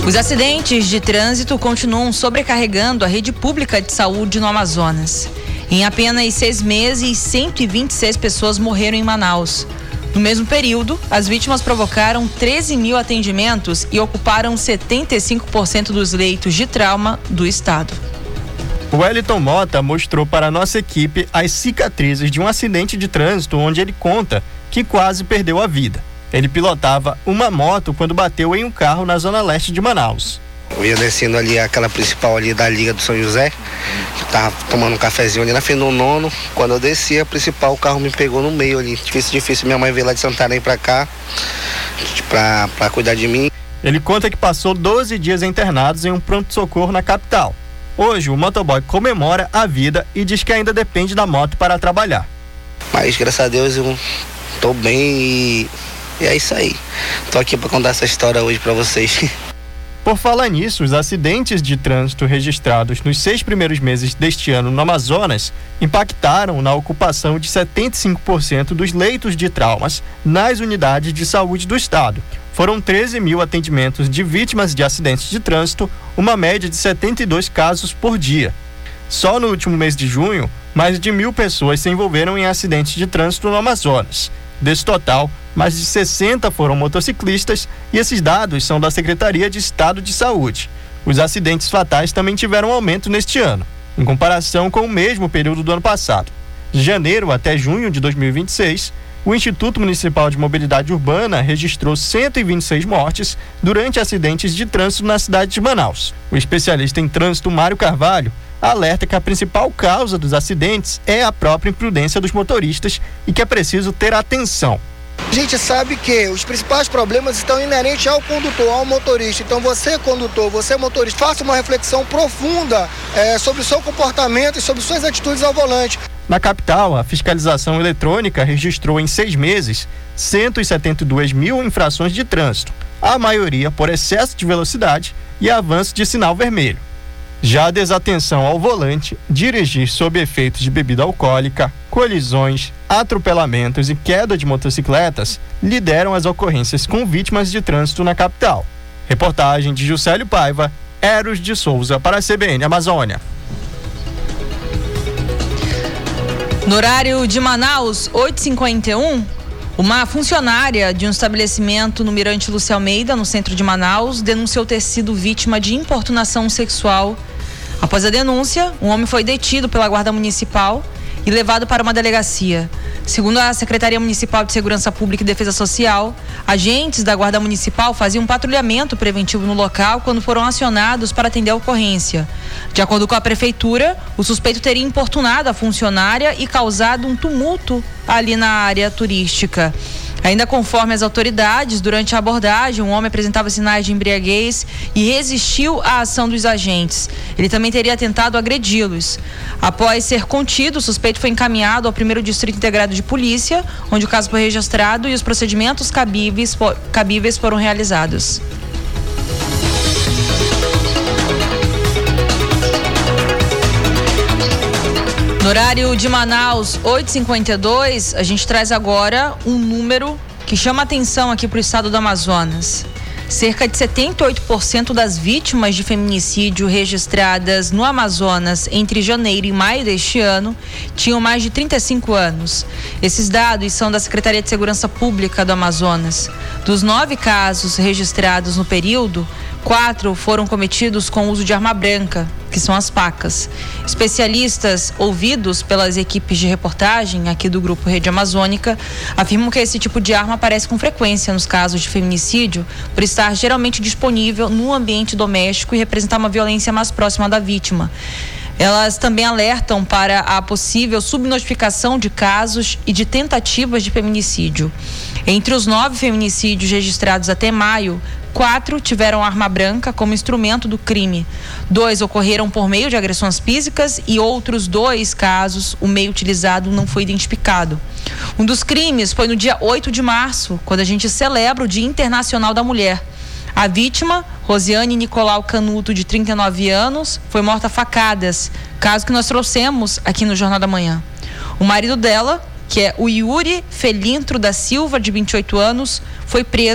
Os acidentes de trânsito continuam sobrecarregando a rede pública de saúde no Amazonas. Em apenas 6 meses, 126 pessoas morreram em Manaus. No mesmo período, as vítimas provocaram 13 mil atendimentos e ocuparam 75% dos leitos de trauma do estado. O Wellington Mota mostrou para a nossa equipe as cicatrizes de um acidente de trânsito onde ele conta que quase perdeu a vida. Ele pilotava uma moto quando bateu em um carro na zona leste de Manaus. Eu ia descendo ali aquela principal ali da Liga do São José, eu tava tomando um cafezinho ali na frente do nono. Quando eu desci a principal, o carro me pegou no meio ali. Difícil, minha mãe veio lá de Santarém pra cá, pra cuidar de mim. Ele conta que passou 12 dias internados em um pronto-socorro na capital. Hoje, o motoboy comemora a vida e diz que ainda depende da moto para trabalhar. Mas, graças a Deus, eu tô bem e é isso aí. Tô aqui para contar essa história hoje para vocês. Por falar nisso, os acidentes de trânsito registrados nos 6 primeiros meses deste ano no Amazonas impactaram na ocupação de 75% dos leitos de traumas nas unidades de saúde do estado. Foram 13 mil atendimentos de vítimas de acidentes de trânsito, uma média de 72 casos por dia. Só no último mês de junho, mais de 1.000 pessoas se envolveram em acidentes de trânsito no Amazonas. Desse total, mais de 60 foram motociclistas e esses dados são da Secretaria de Estado de Saúde. Os acidentes fatais também tiveram aumento neste ano, em comparação com o mesmo período do ano passado. De janeiro até junho de 2026, o Instituto Municipal de Mobilidade Urbana registrou 126 mortes durante acidentes de trânsito na cidade de Manaus. O especialista em trânsito Mário Carvalho alerta que a principal causa dos acidentes é a própria imprudência dos motoristas e que é preciso ter atenção. A gente sabe que os principais problemas estão inerentes ao condutor, ao motorista. Então você, condutor, você, motorista, faça uma reflexão profunda sobre o seu comportamento e sobre suas atitudes ao volante. Na capital, a fiscalização eletrônica registrou em 6 meses 172 mil infrações de trânsito, a maioria por excesso de velocidade e avanço de sinal vermelho. Já a desatenção ao volante, dirigir sob efeitos de bebida alcoólica, colisões, atropelamentos e queda de motocicletas lideram as ocorrências com vítimas de trânsito na capital. Reportagem de Juscelio Paiva, Eros de Souza para a CBN Amazônia. No horário de Manaus, 8h51, uma funcionária de um estabelecimento no Mirante Lúcia Almeida, no centro de Manaus, denunciou ter sido vítima de importunação sexual. Após a denúncia, um homem foi detido pela Guarda Municipal e levado para uma delegacia. Segundo a Secretaria Municipal de Segurança Pública e Defesa Social, agentes da Guarda Municipal faziam um patrulhamento preventivo no local quando foram acionados para atender a ocorrência. De acordo com a Prefeitura, o suspeito teria importunado a funcionária e causado um tumulto ali na área turística. Ainda conforme as autoridades, durante a abordagem, um homem apresentava sinais de embriaguez e resistiu à ação dos agentes. Ele também teria tentado agredi-los. Após ser contido, o suspeito foi encaminhado ao 1º Distrito Integrado de Polícia, onde o caso foi registrado e os procedimentos cabíveis foram realizados. No horário de Manaus, 8h52, a gente traz agora um número que chama atenção aqui para o estado do Amazonas. Cerca de 78% das vítimas de feminicídio registradas no Amazonas entre janeiro e maio deste ano tinham mais de 35 anos. Esses dados são da Secretaria de Segurança Pública do Amazonas. Dos 9 casos registrados no período, 4 foram cometidos com uso de arma branca, que são as facas. Especialistas ouvidos pelas equipes de reportagem aqui do Grupo Rede Amazônica afirmam que esse tipo de arma aparece com frequência nos casos de feminicídio, por estar geralmente disponível no ambiente doméstico e representar uma violência mais próxima da vítima. Elas também alertam para a possível subnotificação de casos e de tentativas de feminicídio. Entre os 9 feminicídios registrados até maio, 4 tiveram arma branca como instrumento do crime. 2 ocorreram por meio de agressões físicas e outros 2 casos, o meio utilizado não foi identificado. Um dos crimes foi no dia 8 de março, quando a gente celebra o Dia Internacional da Mulher. A vítima, Rosiane Nicolau Canuto, de 39 anos, foi morta a facadas, caso que nós trouxemos aqui no Jornal da Manhã. O marido dela, que é o Yuri Felintro da Silva, de 28 anos, foi preso